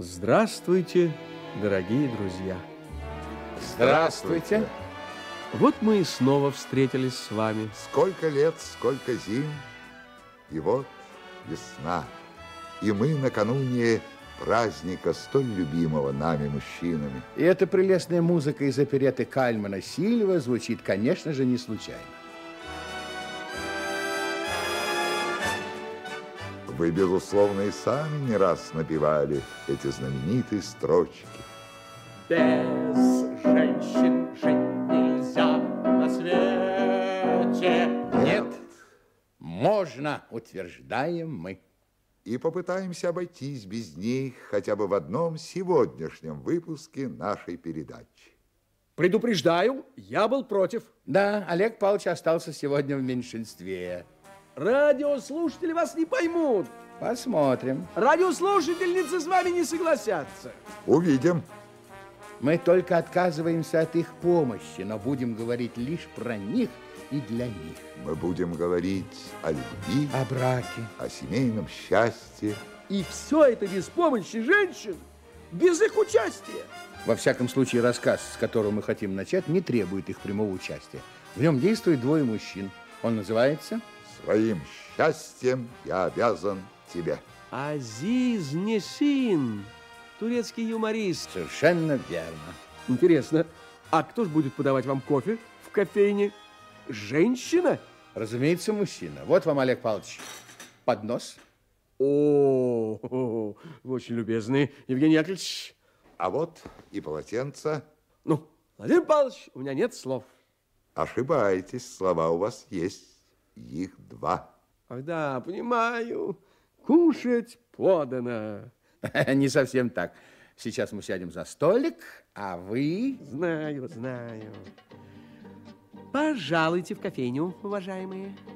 Здравствуйте, дорогие друзья! Здравствуйте! Вот мы и снова встретились с вами. Сколько лет, сколько зим, и вот весна. И мы накануне праздника, столь любимого нами мужчинами. И эта прелестная музыка из оперетты Кальмана Сильва звучит, конечно же, не случайно. Вы, безусловно, и сами не раз напевали эти знаменитые строчки. Без женщин жить нельзя на свете. Нет, можно, утверждаем мы. И попытаемся обойтись без них хотя бы в одном сегодняшнем выпуске нашей передачи. Предупреждаю, я был против. Да, Олег Павлович остался сегодня в меньшинстве. Радиослушатели вас не поймут. Посмотрим. Радиослушательницы с вами не согласятся. Увидим. Мы только отказываемся от их помощи, но будем говорить лишь про них и для них. Мы будем говорить о любви, О браке, о семейном счастье. И все это без помощи женщин, без их участия. Во всяком случае, рассказ, с которого мы хотим начать, не требует их прямого участия. В нем действует двое мужчин. Он называется... Своим счастьем я обязан тебе. Азиз Несин, турецкий юморист. Совершенно верно. Интересно, а кто же будет подавать вам кофе в кофейне? Женщина? Разумеется, мужчина. Вот вам, Олег Павлович, поднос. О, вы очень любезны, Евгений Яковлевич. А вот и полотенце. Ну, Владимир Павлович, у меня нет слов. Ошибаетесь, слова у вас есть. Их два. Ах да, понимаю. Кушать подано. Не совсем так. Сейчас мы сядем за столик, а вы... Знаю. Пожалуйте в кофейню, уважаемые.